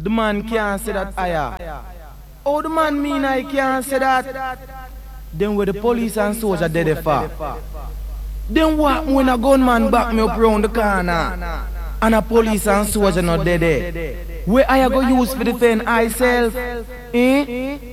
The man can't say that higher. Oh, the man mean I can't say that. Then where the police and soldier dead for? Then what when a gunman back me up round the corner and a police and soldier not dead there? Where I go use for defend myself? Eh?